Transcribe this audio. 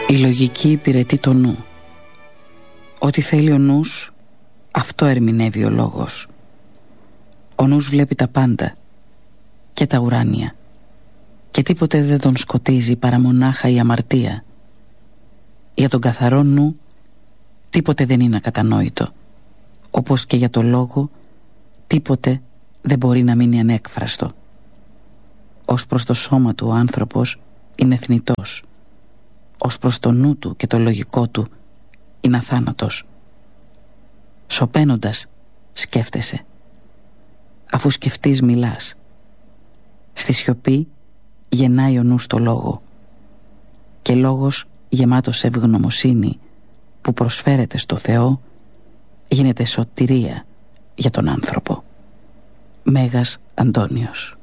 Η λογική υπηρετεί το νου. Ό,τι θέλει ο νους, αυτό ερμηνεύει ο λόγος. Ο νους βλέπει τα πάντα, και τα ουράνια, και τίποτε δεν τον σκοτίζει παρά μονάχα η αμαρτία. Για τον καθαρό νου τίποτε δεν είναι ακατανόητο, όπως και για το λόγο τίποτε δεν μπορεί να μείνει ανέκφραστο. Ως προς το σώμα του ο άνθρωπος είναι θνητός, ως προς το νου του και το λογικό του είναι αθάνατος. Σωπαίνοντας σκέφτεσαι. Αφού σκεφτείς μιλάς. Στη σιωπή γεννάει ο νους το λόγο, και λόγος γεμάτος ευγνωμοσύνη που προσφέρεται στο Θεό γίνεται σωτηρία για τον άνθρωπο. Μέγας Αντώνιος.